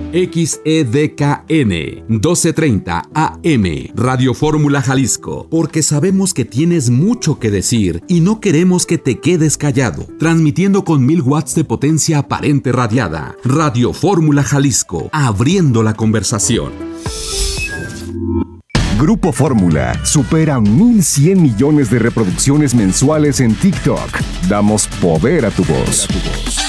XEDKN 1230 AM, Radio Fórmula Jalisco, porque sabemos que tienes mucho que decir y no queremos que te quedes callado. Transmitiendo con 1000 watts de potencia aparente radiada. Radio Fórmula Jalisco, abriendo la conversación. Grupo Fórmula supera 1,100 millones de reproducciones mensuales en TikTok. Damos poder a tu voz.